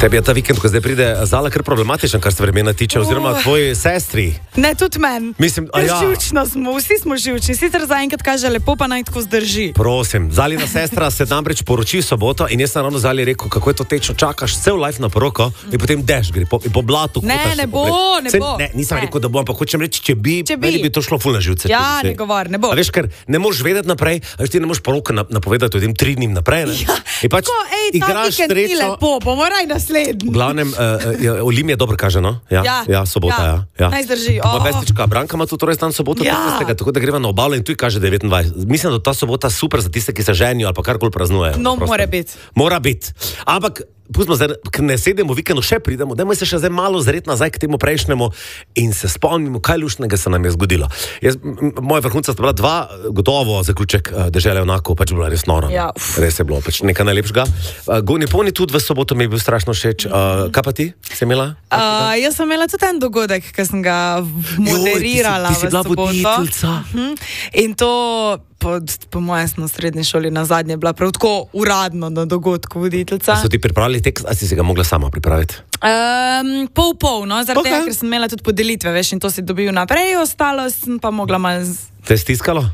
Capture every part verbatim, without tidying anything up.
Tebi je ta vikend, ko zdaj pride Zala, kar problematičen, kar se vremena tiče, oziroma tvoji sestri. Ne, tudi meni. Mislim, a ja. Živčno smo, vsi smo živčni, sicer zaenkrat kaže lepo, pa naj tako zdrži. Prosim, Zalina sestra se namreč poroči v soboto in jaz sem ravno Zali rekel, kako je to tečno, čakaš cel life na poroko in potem deš gre po, po blatu. Ne, ne bo, ne Se, bo. Ne, nisem ne. rekel, da bo, ampak hočem reči, če bi, če bi. meni bi to šlo ful na živce. Ja, ne govor, ne bo. A veš, ker ne moreš vedeti naprej, a veš, ti ne moreš poroka napovedati o tem tri dni naprej, ne? Ja, in pač tako, ej, igraš ta vikend ni srečo. lepo, bomo raj naslednji. V glavnem, uh, Olim je dobro kaže, no? Ja, ja, ja sobota, ja. ja. Naj zdrži. Oh. Moja bestička Branka ima tu torej dan soboto, Ja. petnajstega, tako da greva na obalo in tu kaže devetindvajset. Mislim, da ta sobota super za tiste, ki se ženijo ali pa karkoli praznujejo. No, prosto. mora biti. Mora biti. Ampak pustimo zdaj, ker ne sedemo v vikendu, še pridemo, dajmo se še zdaj malo zret nazaj k temu prejšnjemu in se spomnimo, kaj luštnega se nam je zgodilo. Jaz, m, moja vrhunca sta bila dva, gotovo zaključek uh, dežele onako, pač bila res nora. Ja. Res je bilo, pač nekaj najlepšega. Uh, Goni Poni tudi v soboto mi je bil strašno všeč. Uh, kaj pa ti? Si imela? Uh, jaz sem imela tudi en dogodek, ki sem ga moderirala Joj, ti si, ti si bila v soboto. voditeljica. Mhm. In to po, po mojem smo v srednji šoli na zadnje bila prav tako uradno na dogodku voditeljica. So ti pripravili tekst, ali si se ga mogla sama pripraviti? Um, pol pol, no, zaradi Okay. tega, ker sem imela tudi podelitve, veš, in to si dobil naprej, ostalo sem pa mogla malo z... Te je stiskalo?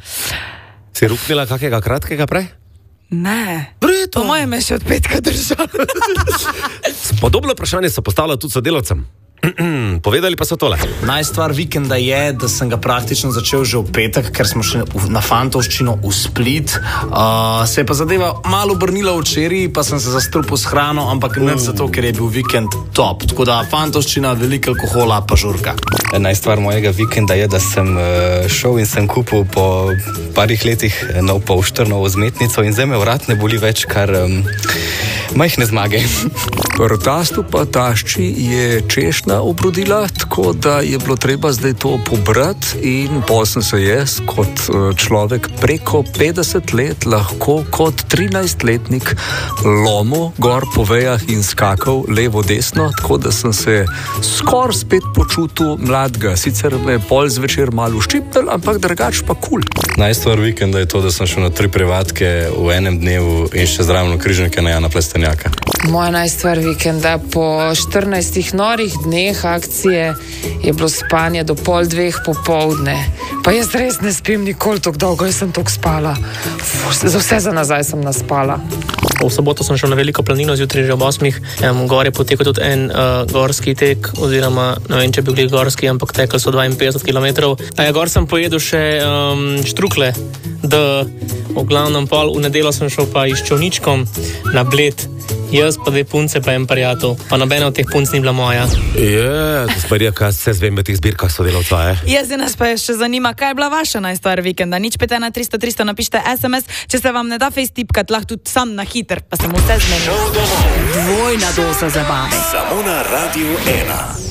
Si ruknila kakega kratkega prej? Ne. Brito. Po mojem je še od petka držal. Podobno vprašanje so postavila tudi sodelavcem. Povedali pa so tole. Najstvar vikenda je, da sem ga praktično začel že v petek, ker smo šli v- na fantovščino v Split. Uh, se je pa zadeva malo obrnila včeraj, pa sem se zastrupil s hrano, ampak ne zato, ker je bil vikend top. Tako da fantovščina, veliko alkohola, pa žurka. Najstvar mojega vikenda je, da sem uh, šel in sem kupil po parih letih nov polštrno vzmetnico in zdaj me vrat ne boli več, kar um, majhne zmage. Pri tastu pa tašči je češnja obrodila, tako da je bilo treba zdaj to pobrati in pol sem se jaz kot eh, človek preko petdeset let lahko kot trinajstletnik lomil gor po vejah in skakal levo-desno, tako da sem se skoraj spet počutil mladega. Sicer me je pol zvečer malo ščipnil, ampak drugač pa kul. Cool. Najstvar vikenda je to, da sem šel na tri privatke v enem dnevu in še zraven križnike na Jana Plestenjaka. Moja najstvar vikenda po štirinajstih norih dneh akcije je bilo spanje do pol dveh popoldne. Pa jaz res ne spim nikoli tako dolgo, jaz sem toliko spala. Fú, za vse za nazaj sem naspala. V soboto sem šel na veliko planino, zjutraj že ob osmih. Um, gor je potekal tudi en uh, gorski tek, oziroma ne vem, če bi bili gorski, ampak tekli so dvainpetdeset kilometrov. A ja, gor sem pojedel še um, štrukle, da v glavnem pol v nedeljo sem šel pa iz Čovničkom na Bled. Jaz pa dve punce pa en prijatelj, pa nobena od teh punc ni bila moja. Je, to sparija, kaj se zvem v teh zbirkah sodelavca, je. Jaz nas pa še zanima, kaj je bila vaša najstvar vikenda. Nič pet ena tristo tristo napišite es em es, če se vam ne da face tipkat, lahko tudi sam na hiter, pa sem vse zmenil. Dvojna doza zabave. Samo na Radiu ena.